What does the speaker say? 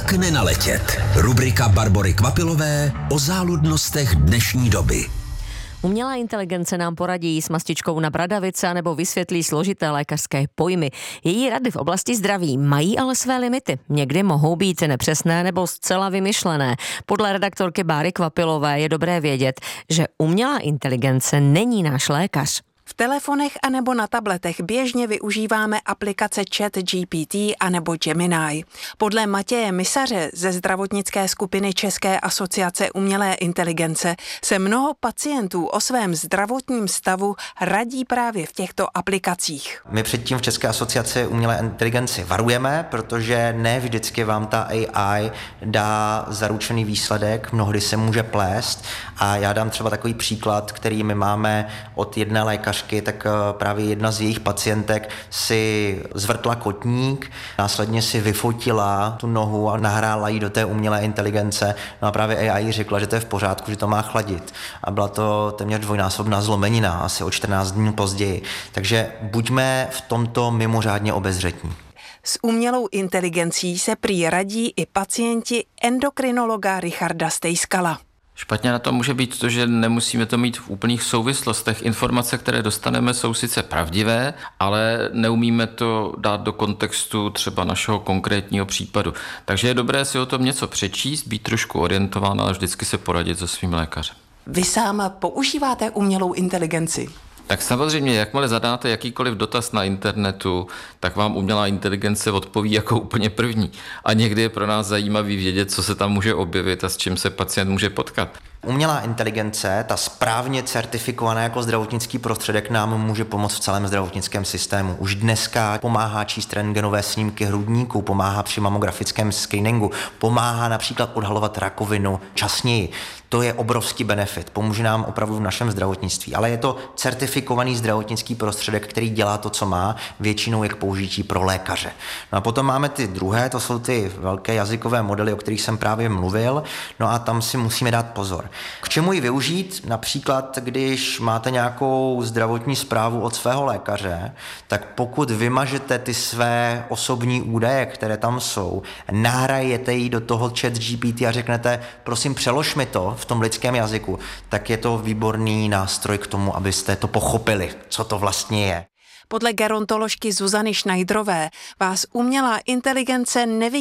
Jak nenaletět? Rubrika Barbory Kvapilové o záludnostech dnešní doby. Umělá inteligence nám poradí s mastičkou na bradavice nebo vysvětlí složité lékařské pojmy. Její rady v oblasti zdraví mají ale své limity. Někdy mohou být nepřesné nebo zcela vymyšlené. Podle redaktorky Báry Kvapilové je dobré vědět, že umělá inteligence není náš lékař. V telefonech anebo na tabletech běžně využíváme aplikace ChatGPT anebo Gemini. Podle Matěje Misaře ze zdravotnické skupiny České asociace umělé inteligence se mnoho pacientů o svém zdravotním stavu radí právě v těchto aplikacích. My předtím v České asociaci umělé inteligence varujeme, protože ne vždycky vám ta AI dá zaručený výsledek, mnohdy se může plést a já dám třeba takový příklad, který my máme od jedné lékařky, tak právě jedna z jejich pacientek si zvrtla kotník, následně si vyfotila tu nohu a nahrála ji do té umělé inteligence. No a právě AI řekla, že to je v pořádku, že to má chladit. A byla to téměř dvojnásobná zlomenina, asi o 14 dní později. Takže buďme v tomto mimořádně obezřetní. S umělou inteligencí se prý radí i pacienti endokrinologa Richarda Stejskala. Špatně na tom může být to, že nemusíme to mít v úplných souvislostech. Informace, které dostaneme, jsou sice pravdivé, ale neumíme to dát do kontextu třeba našeho konkrétního případu. Takže je dobré si o tom něco přečíst, být trošku orientován, ale vždycky se poradit se svým lékařem. Vy sám používáte umělou inteligenci? Tak samozřejmě, jakmile zadáte jakýkoliv dotaz na internetu, tak vám umělá inteligence odpoví jako úplně první. A někdy je pro nás zajímavý vědět, co se tam může objevit a s čím se pacient může potkat. Umělá inteligence, ta správně certifikovaná jako zdravotnický prostředek, nám může pomoct v celém zdravotnickém systému. Už dneska pomáhá číst rentgenové snímky hrudníku, pomáhá při mamografickém screeningu, pomáhá například odhalovat rakovinu časněji. To je obrovský benefit, pomůže nám opravdu v našem zdravotnictví, ale je to certifikovaný zdravotnický prostředek, který dělá to, co má, většinou je k použití pro lékaře. No a potom máme ty druhé, to jsou ty velké jazykové modely, o kterých jsem právě mluvil, no a tam si musíme dát pozor. K čemu ji využít? Například, když máte nějakou zdravotní zprávu od svého lékaře, tak pokud vymažete ty své osobní údaje, které tam jsou, nahrajete ji do toho ChatGPT a řeknete, prosím, přelož mi to v tom lidském jazyku, tak je to výborný nástroj k tomu, abyste to pochopili, co to vlastně je. Podle gerontoložky Zuzany Schneiderové vás umělá inteligence nevidí